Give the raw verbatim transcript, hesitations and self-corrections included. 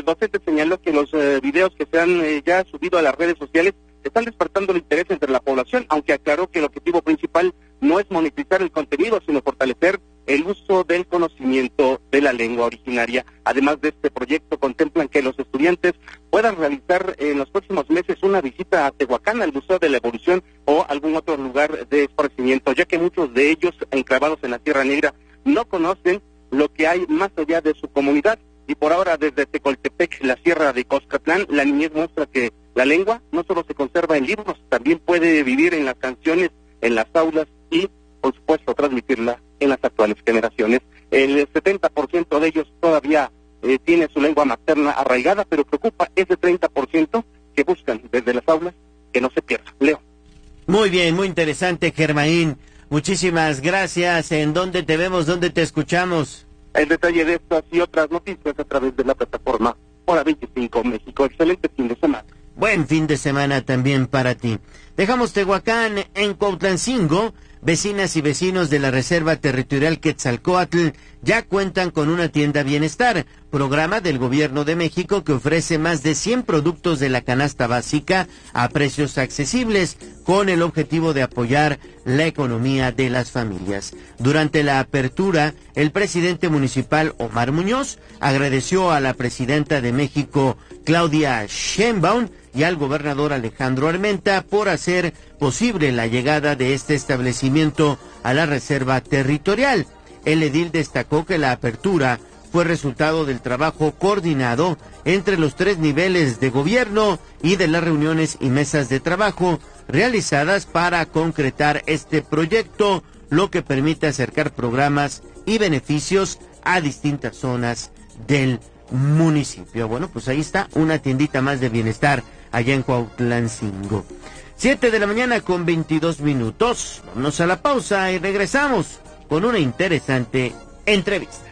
El docente señaló que los eh, videos que se han eh, ya subido a las redes sociales están despertando el interés entre la población, aunque aclaró que el objetivo principal no es monetizar el contenido, sino fortalecer el uso del conocimiento de la lengua originaria. Además de este proyecto, contemplan que los estudiantes puedan realizar en los próximos meses una visita a Tehuacán, al Museo de la Evolución o algún otro lugar de esparcimiento, ya que muchos de ellos, enclavados en la Sierra Negra, no conocen lo que hay más allá de su comunidad. Y por ahora, desde Tecoltepec, la Sierra de Coscatlán, la niñez muestra que la lengua no solo se conserva en libros, también puede vivir en las canciones, en las aulas y, por supuesto, transmitirla en las actuales generaciones. El setenta por ciento de ellos todavía eh, tiene su lengua materna arraigada, pero preocupa ese treinta por ciento que buscan desde las aulas que no se pierda. Leo. Muy bien, muy interesante, Germaín. Muchísimas gracias. ¿En dónde te vemos? ¿Dónde te escuchamos? El detalle de estas y otras noticias a través de la plataforma Hora veinticinco México. Excelente fin de semana. Buen fin de semana también para ti. Dejamos Tehuacán. En Cuautlancingo, vecinas y vecinos de la Reserva Territorial Quetzalcóatl ya cuentan con una tienda Bienestar, programa del Gobierno de México que ofrece más de cien productos de la canasta básica a precios accesibles, con el objetivo de apoyar la economía de las familias. Durante la apertura, el presidente municipal Omar Muñoz agradeció a la presidenta de México, Claudia Sheinbaum, y al gobernador Alejandro Armenta por hacer posible la llegada de este establecimiento a la reserva territorial. El edil destacó que la apertura fue resultado del trabajo coordinado entre los tres niveles de gobierno y de las reuniones y mesas de trabajo realizadas para concretar este proyecto, lo que permite acercar programas y beneficios a distintas zonas del municipio. Bueno, pues ahí está una tiendita más de bienestar allá en Cuautlancingo. Siete de la mañana con veintidós minutos. Vámonos a la pausa y regresamos con una interesante entrevista.